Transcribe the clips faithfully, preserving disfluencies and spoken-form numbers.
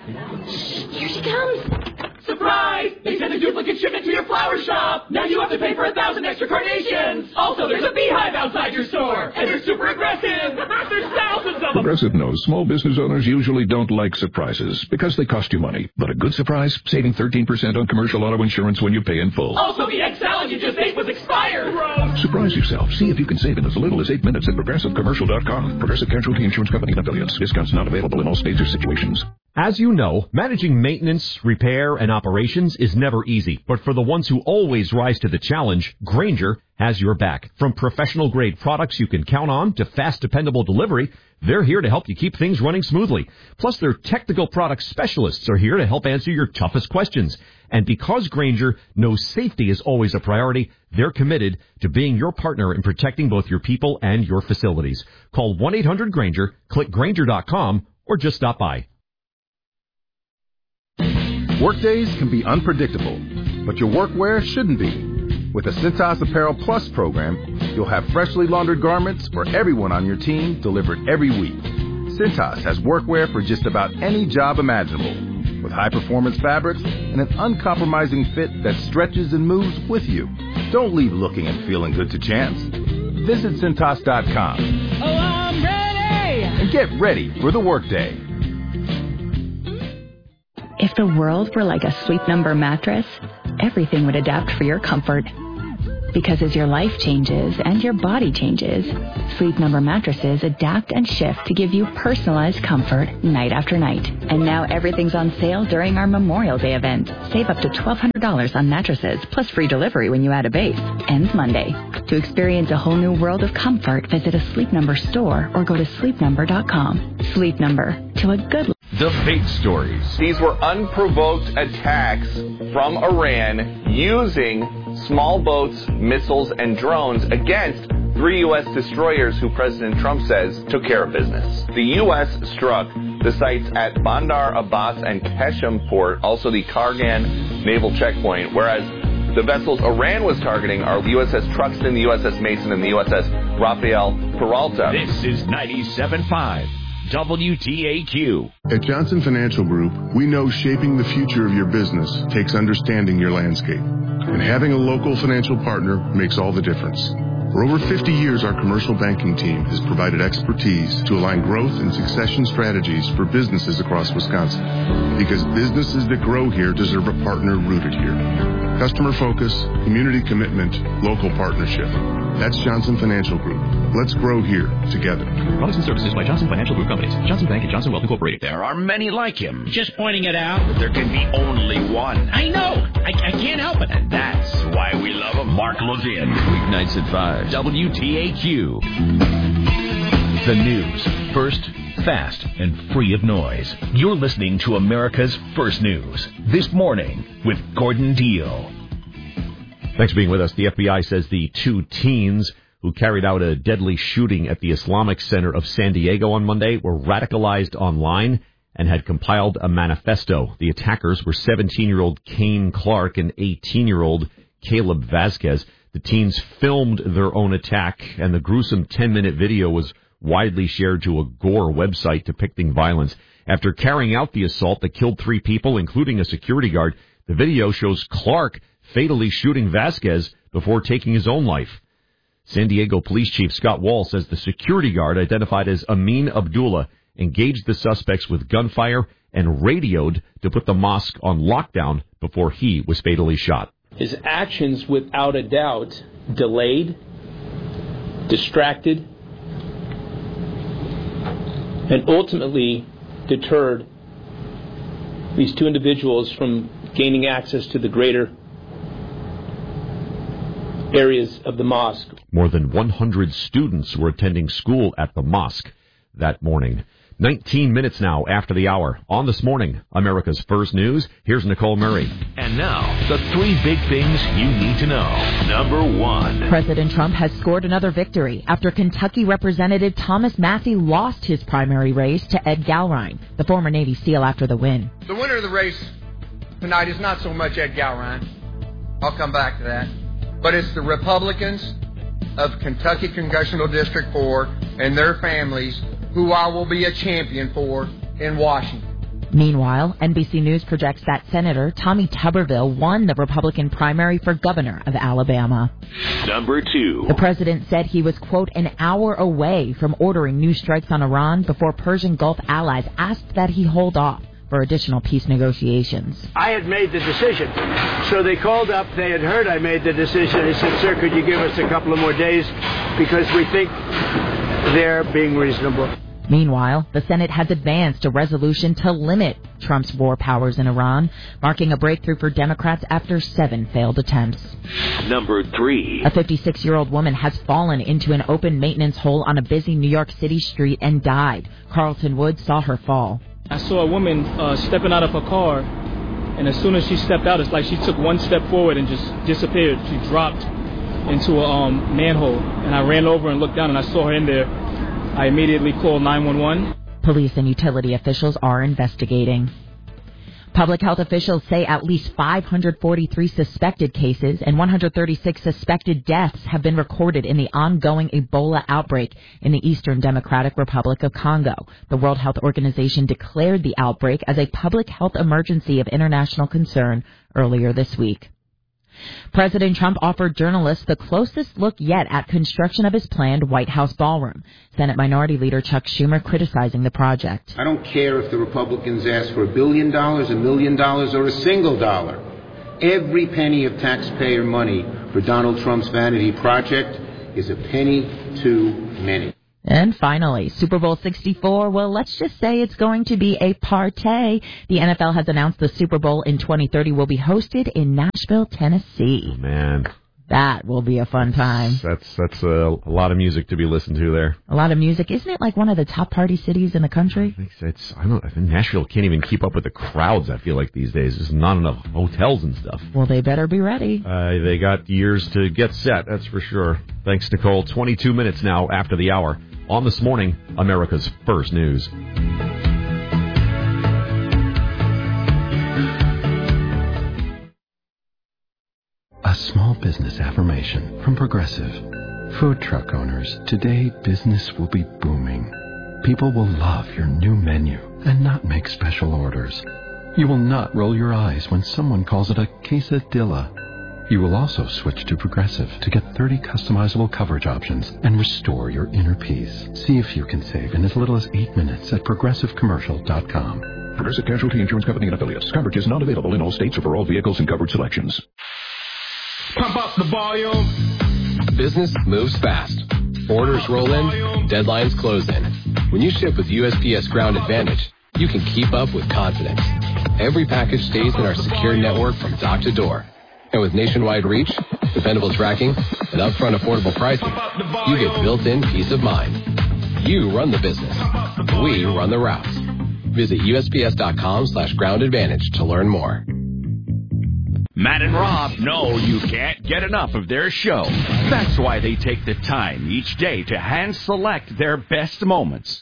Here she comes. Surprise! They sent a duplicate shipment to your flower shop. Now you have to pay for a thousand extra carnations. Also, there's a beehive outside your store. And they're super aggressive. There's thousands of them. Progressive knows small business owners usually don't like surprises because they cost you money. But a good surprise, saving thirteen percent on commercial auto insurance when you pay in full. Also, the egg salad you just ate was expired. Gross. Surprise yourself. See if you can save in as little as eight minutes at progressive commercial dot com. Progressive Casualty Insurance Company and affiliates. Discounts not available in all states or situations. As you know, managing maintenance, repair, and operations is never easy. But for the ones who always rise to the challenge, Grainger has your back. From professional-grade products you can count on to fast, dependable delivery, they're here to help you keep things running smoothly. Plus, their technical product specialists are here to help answer your toughest questions. And because Grainger knows safety is always a priority, they're committed to being your partner in protecting both your people and your facilities. Call one eight hundred Grainger, click Grainger dot com, or just stop by. Workdays can be unpredictable, but your workwear shouldn't be. With the Cintas Apparel Plus program, you'll have freshly laundered garments for everyone on your team delivered every week. Cintas has workwear for just about any job imaginable, with high-performance fabrics and an uncompromising fit that stretches and moves with you. Don't leave looking and feeling good to chance. Visit Cintas dot com. Oh, I'm ready! And get ready for the workday. If the world were like a Sleep Number mattress, everything would adapt for your comfort. Because as your life changes and your body changes, Sleep Number mattresses adapt and shift to give you personalized comfort night after night. And now everything's on sale during our Memorial Day event. Save up to twelve hundred dollars on mattresses, plus free delivery when you add a base. Ends Monday. To experience a whole new world of comfort, visit a Sleep Number store or go to sleep number dot com. Sleep Number. To a good life. The fake stories. These were unprovoked attacks from Iran using small boats, missiles, and drones against three U S destroyers who President Trump says took care of business. The U S struck the sites at Bandar Abbas and Keshem port, also the Kargan naval checkpoint, whereas the vessels Iran was targeting are the U S S Truxtun, the U S S Mason, and the U S S Rafael Peralta. This is ninety-seven point five. W T A Q. At Johnson Financial Group, we know shaping the future of your business takes understanding your landscape. And having a local financial partner makes all the difference. For over fifty years, our commercial banking team has provided expertise to align growth and succession strategies for businesses across Wisconsin. Because businesses that grow here deserve a partner rooted here. Customer focus, community commitment, local partnership. That's Johnson Financial Group. Let's grow here together. Products and services by Johnson Financial Group Companies. Johnson Bank and Johnson Wealth Incorporated. There are many like him. Just pointing it out. But there can be only one. I know. I, I can't help it. And that's why we love him. Mark Levin. Weeknights at five. W T A Q. The news. First, fast, and free of noise. You're listening to America's First News. This morning with Gordon Deal. Thanks for being with us. The F B I says the two teens who carried out a deadly shooting at the Islamic Center of San Diego on Monday were radicalized online and had compiled a manifesto. The attackers were seventeen-year-old Kane Clark and eighteen-year-old Caleb Vasquez. The teens filmed their own attack, and the gruesome ten-minute video was widely shared to a Gore website depicting violence. After carrying out the assault that killed three people, including a security guard, the video shows Clark fatally shooting Vasquez before taking his own life. San Diego Police Chief Scott Wall says the security guard, identified as Amin Abdullah, engaged the suspects with gunfire and radioed to put the mosque on lockdown before he was fatally shot. His actions, without a doubt, delayed, distracted, and ultimately deterred these two individuals from gaining access to the greater areas of the mosque. More than one hundred students were attending school at the mosque that morning. nineteen minutes now after the hour. On This Morning, America's First News, here's Nicole Murray. And now, the three big things you need to know. Number one. President Trump has scored another victory after Kentucky Representative Thomas Massie lost his primary race to Ed Gallrein, the former Navy SEAL, after the win. The winner of the race tonight is not so much Ed Gallrein. I'll come back to that. But it's the Republicans of Kentucky Congressional District four and their families who I will be a champion for in Washington. Meanwhile, N B C News projects that Senator Tommy Tuberville won the Republican primary for governor of Alabama. Number two. The president said he was, quote, an hour away from ordering new strikes on Iran before Persian Gulf allies asked that he hold off for additional peace negotiations. I had made the decision. So they called up. They had heard I made the decision. They said, sir, could you give us a couple of more days because we think they're being reasonable. Meanwhile, the Senate has advanced a resolution to limit Trump's war powers in Iran, marking a breakthrough for Democrats after seven failed attempts. Number three. A fifty-six-year-old woman has fallen into an open maintenance hole on a busy New York City street and died. Carlton Wood saw her fall. I saw a woman uh, stepping out of her car, and as soon as she stepped out, it's like she took one step forward and just disappeared. She dropped into a um, manhole, and I ran over and looked down, and I saw her in there. I immediately called nine one one. Police and utility officials are investigating. Public health officials say at least five hundred forty-three suspected cases and one hundred thirty-six suspected deaths have been recorded in the ongoing Ebola outbreak in the Eastern Democratic Republic of Congo. The World Health Organization declared the outbreak as a public health emergency of international concern earlier this week. President Trump offered journalists the closest look yet at construction of his planned White House ballroom. Senate Minority Leader Chuck Schumer criticizing the project. I don't care if the Republicans ask for a billion dollars, a million dollars, or a single dollar. Every penny of taxpayer money for Donald Trump's vanity project is a penny too many. And finally, Super Bowl sixty-four, well, let's just say it's going to be a party. The N F L has announced the Super Bowl in twenty thirty will be hosted in Nashville, Tennessee. Oh, man. That will be a fun time. That's that's a, a lot of music to be listened to there. A lot of music. Isn't it like one of the top party cities in the country? I think it's, I don't I think Nashville can't even keep up with the crowds, I feel like, these days. There's not enough hotels and stuff. Well, they better be ready. Uh, they got years to get set, that's for sure. Thanks, Nicole. twenty-two minutes now after the hour. On This Morning, America's First News. A small business affirmation from Progressive. Food truck owners, today business will be booming. People will love your new menu and not make special orders. You will not roll your eyes when someone calls it a quesadilla. You will also switch to Progressive to get thirty customizable coverage options and restore your inner peace. See if you can save in as little as eight minutes at progressive commercial dot com. Progressive Casualty Insurance Company and Affiliates. Coverage is not available in all states or for all vehicles and coverage selections. Pump up the volume. Business moves fast. Orders roll in, deadlines close in. When you ship with U S P S Ground Advantage, you can keep up with confidence. Every package stays in our secure network from dock to door. And with nationwide reach, dependable tracking, and upfront affordable pricing, you get built-in peace of mind. You run the business. We run the routes. Visit U S P S dot com slash ground advantage to learn more. Matt and Rob know you can't get enough of their show. That's why they take the time each day to hand-select their best moments.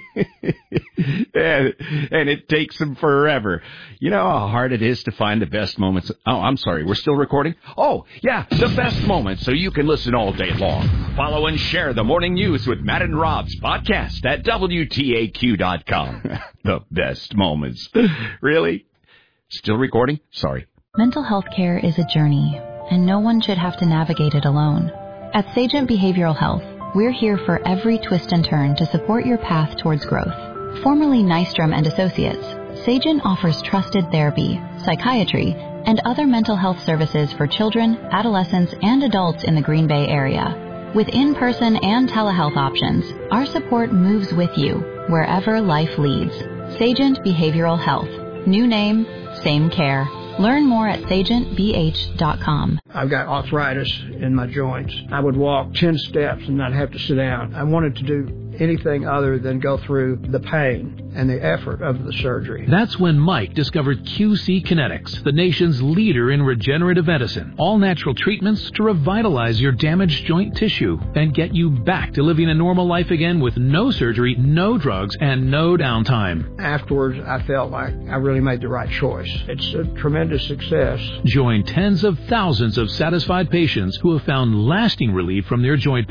and, and it takes them forever. You know how hard it is to find the best moments? Oh, I'm sorry, we're still recording? Oh, yeah, the best moments so you can listen all day long. Follow and share the morning news with Matt and Rob's podcast at W T A Q dot com. The best moments. Really? Still recording? Sorry. Mental health care is a journey, and no one should have to navigate it alone. At Sagent Behavioral Health, we're here for every twist and turn to support your path towards growth. Formerly Nystrom and Associates, Sagent offers trusted therapy, psychiatry, and other mental health services for children, adolescents, and adults in the Green Bay area. With in-person and telehealth options, our support moves with you wherever life leads. Sagent Behavioral Health. New name, same care. Learn more at sagent b h dot com. I've got arthritis in my joints. I would walk ten steps and not have to sit down. I wanted to do anything other than go through the pain and the effort of the surgery. That's when Mike discovered Q C Kinetics, the nation's leader in regenerative medicine. All natural treatments to revitalize your damaged joint tissue and get you back to living a normal life again with no surgery, no drugs, and no downtime. Afterwards, I felt like I really made the right choice. It's a tremendous success. Join tens of thousands of satisfied patients who have found lasting relief from their joint pain.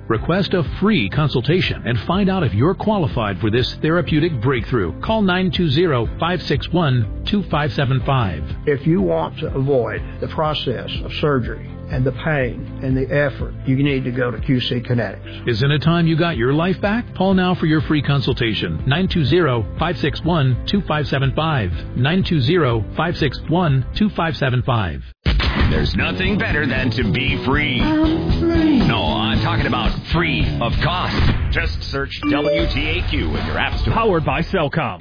Request a free consultation and find out if you're qualified for this therapeutic breakthrough. Call nine two zero, five six one, two five seven five. If you want to avoid the process of surgery and the pain and the effort, you need to go to Q C Kinetics. Isn't it time you got your life back? Call now for your free consultation. nine two zero, five six one, two five seven five. nine two zero, five six one, two five seven five. There's nothing better than to be free. I'm free. No, I'm talking about free of cost. Just search W T A Q in your app store. Powered by Cellcom.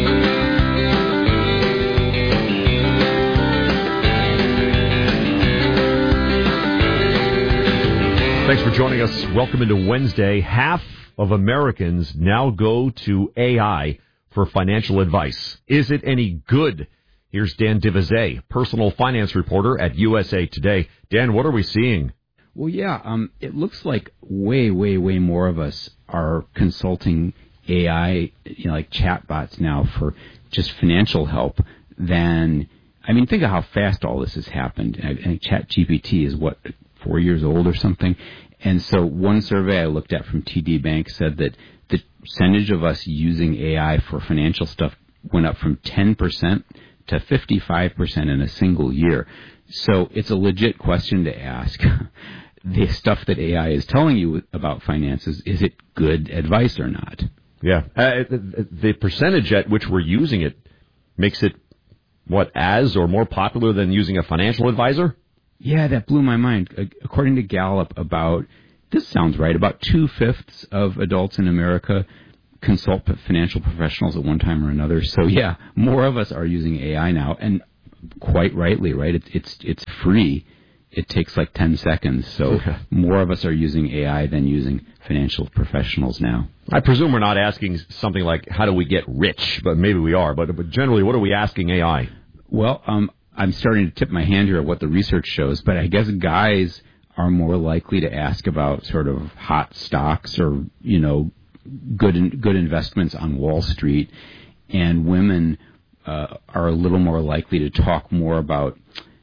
Thanks for joining us. Welcome into Wednesday. Half of Americans now go to A I for financial advice. Is it any good? Here's Dan Divizet, personal finance reporter at U S A Today. Dan, what are we seeing? Well, yeah, um, it looks like way, way, way more of us are consulting A I, you know, like chatbots now for just financial help than, I mean, think of how fast all this has happened. I think ChatGPT is, what, four years old or something? And so one survey I looked at from T D Bank said that the percentage of us using A I for financial stuff went up from ten percent to fifty-five percent in a single year. So it's a legit question to ask. The stuff that A I is telling you about finances, is it good advice or not? Yeah. Uh, the, the percentage at which we're using it makes it, what, as or more popular than using a financial advisor? Yeah, that blew my mind. According to Gallup, about, this sounds right, about two-fifths of adults in America consult financial professionals at one time or another. So, yeah, more of us are using A I now, and quite rightly, right? It, it's it's free. It takes like ten seconds. So okay. More of us are using A I than using financial professionals now. I presume we're not asking something like, how do we get rich? But maybe we are. But, but generally, what are we asking A I? Well, um, I'm starting to tip my hand here at what the research shows, but I guess guys are more likely to ask about sort of hot stocks or, you know, good in, good investments on Wall Street, and women uh, are a little more likely to talk more about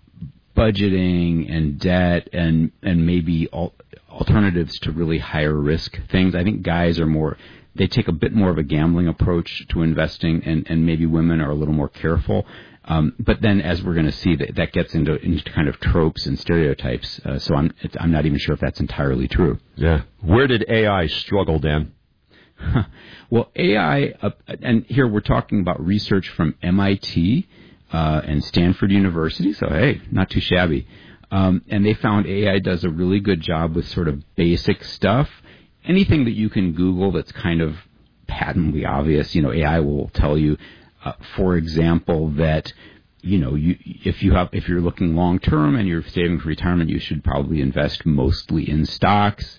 budgeting and debt and and maybe al- alternatives to really higher risk things. I think guys are more, they take a bit more of a gambling approach to investing, and, and maybe women are a little more careful. Um, but then, as we're going to see, that, that gets into, into kind of tropes and stereotypes. Uh, so I'm it's, I'm not even sure if that's entirely true. Yeah. Where did A I struggle, Dan? Well, A I, uh, and here we're talking about research from M I T uh, and Stanford University. So hey, not too shabby. Um, and they found A I does a really good job with sort of basic stuff. Anything that you can Google that's kind of patently obvious, you know, A I will tell you. Uh, for example, that, you know, you, if you have, if you're looking long term and you're saving for retirement, you should probably invest mostly in stocks,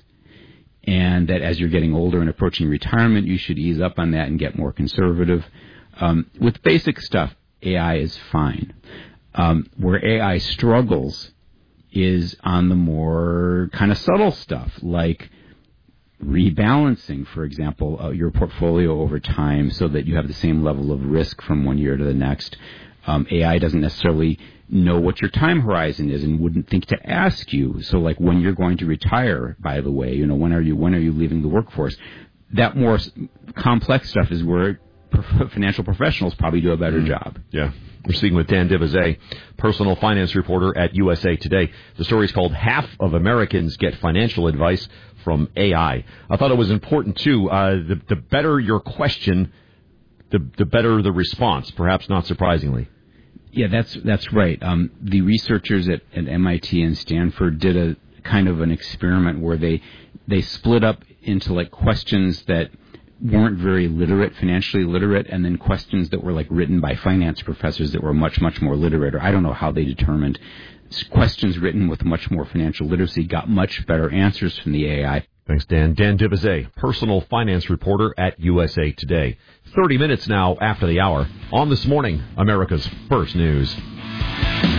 and that as you're getting older and approaching retirement, you should ease up on that and get more conservative. Um, with basic stuff, A I is fine. Um, where A I struggles is on the more kind of subtle stuff, like rebalancing, for example, uh, your portfolio over time so that you have the same level of risk from one year to the next. Um, A I doesn't necessarily know what your time horizon is and wouldn't think to ask you. So, like, when you're going to retire, by the way, you know, when are you when are you leaving the workforce? That more complex stuff is where financial professionals probably do a better mm. job. Yeah. We're speaking with Dan Divizet, personal finance reporter at U S A Today. The story is called Half of Americans Get Financial Advice from A I. I thought it was important, too. Uh, the, the better your question, the, the better the response, perhaps not surprisingly. Yeah, that's that's right. Um, the researchers at, at M I T and Stanford did a kind of an experiment where they they split up into like questions that weren't very literate, financially literate, and then questions that were like written by finance professors that were much, much more literate. Or I don't know how they determined. Questions written with much more financial literacy got much better answers from the A I. Thanks, Dan. Dan Divizet, personal finance reporter at U S A Today. thirty minutes now after the hour on This Morning, America's First News.